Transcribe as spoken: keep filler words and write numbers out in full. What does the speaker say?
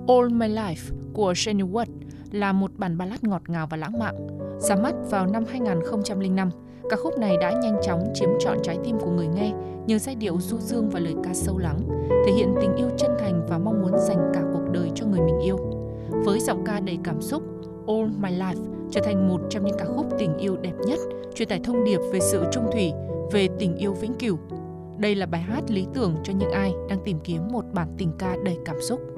All My Life của Shane Ward là một bản ballad ngọt ngào và lãng mạn. Ra mắt vào năm hai nghìn không trăm lẻ năm, ca khúc này đã nhanh chóng chiếm trọn trái tim của người nghe nhờ giai điệu du dương và lời ca sâu lắng, thể hiện tình yêu chân thành và mong muốn dành cả cuộc đời cho người mình yêu. Với giọng ca đầy cảm xúc, All My Life trở thành một trong những ca khúc tình yêu đẹp nhất, truyền tải thông điệp về sự trung thủy, về tình yêu vĩnh cửu. Đây là bài hát lý tưởng cho những ai đang tìm kiếm một bản tình ca đầy cảm xúc.